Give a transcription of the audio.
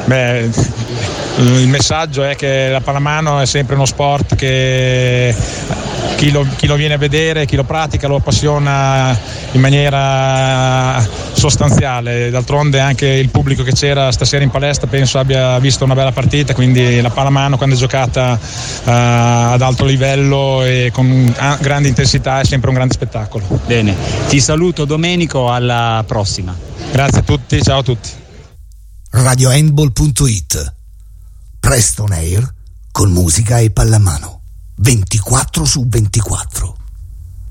Beh, il messaggio è che la pallamano è sempre uno sport che chi lo viene a vedere, chi lo pratica lo appassiona in maniera sostanziale. D'altronde anche il pubblico che c'era stasera in palestra penso abbia visto una bella partita, quindi la pallamano quando è giocata ad alto livello e con grande intensità è sempre un grande spettacolo. Bene, ti saluto Domenico, alla prossima. Grazie a tutti, ciao a tutti. RadioHandball.it Presto on Air con musica e pallamano 24/24.